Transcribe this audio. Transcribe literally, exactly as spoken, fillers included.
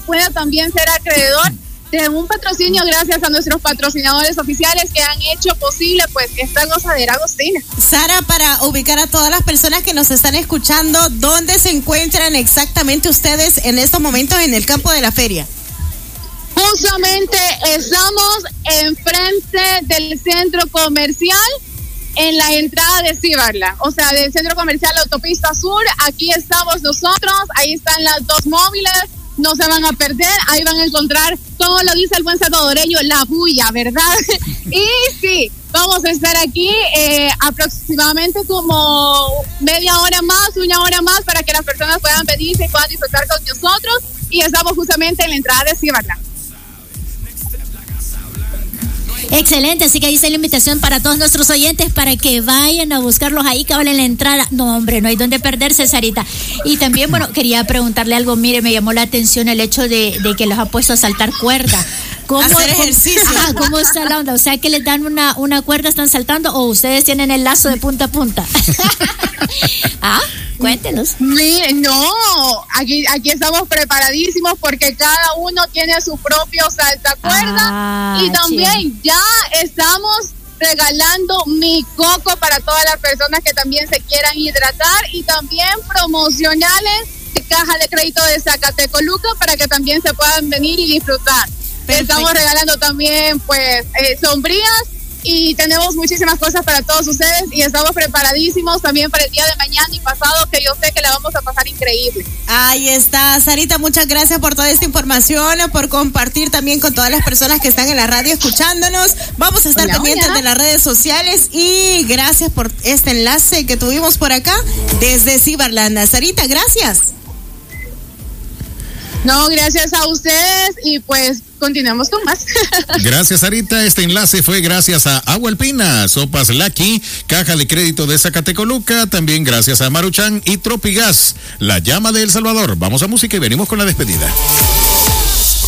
pueda también ser acreedor de un patrocinio gracias a nuestros patrocinadores oficiales que han hecho posible pues esta gozadera agostina. Sara, para ubicar a todas las personas que nos están escuchando, ¿dónde se encuentran exactamente ustedes en estos momentos en el campo de la feria? Justamente estamos enfrente del centro comercial, en la entrada de Cibarla, o sea, del centro comercial Autopista Sur. Aquí estamos nosotros, ahí están las dos móviles, no se van a perder, ahí van a encontrar, como lo dice el buen salvadoreño, la bulla, ¿verdad? Y sí, vamos a estar aquí eh, aproximadamente como media hora más, una hora más, para que las personas puedan venir y puedan disfrutar con nosotros, y estamos justamente en la entrada de Cibarla. Excelente, así que ahí está la invitación para todos nuestros oyentes para que vayan a buscarlos ahí, cabal en la entrada. No, hombre, no hay donde perderse, Sarita. Y también, bueno, quería preguntarle algo. Mire, me llamó la atención el hecho de, de que los ha puesto a saltar cuerda. ¿Cómo, hacer ejercicio? ¿Cómo, ajá, ¿cómo está la onda? O sea, que les dan una, una cuerda, están saltando, o ustedes tienen el lazo de punta a punta. ¿Ah? Cuéntenos. Miren, no, aquí, aquí estamos preparadísimos porque cada uno tiene su propio saltacuerda. Ah, y también chido. ya estamos regalando mi coco para todas las personas que también se quieran hidratar, y también promocionales de caja de crédito de Zacatecoluca para que también se puedan venir y disfrutar. Perfecto. Estamos regalando también pues eh, sombrillas, y tenemos muchísimas cosas para todos ustedes, y estamos preparadísimos también para el día de mañana y pasado, que yo sé que la vamos a pasar increíble. Ahí está, Sarita, muchas gracias por toda esta información, por compartir también con todas las personas que están en la radio escuchándonos. Vamos a estar hola, pendientes hola. de las redes sociales, y gracias por este enlace que tuvimos por acá desde Cibarlanda. Sarita, gracias. No, gracias a ustedes, y pues continuamos con más. Gracias, Sarita. Este enlace fue gracias a Agua Alpina, Sopas Lucky, Caja de Crédito de Zacatecoluca, también gracias a Maruchan y Tropigas, la llama de El Salvador. Vamos a música y venimos con la despedida.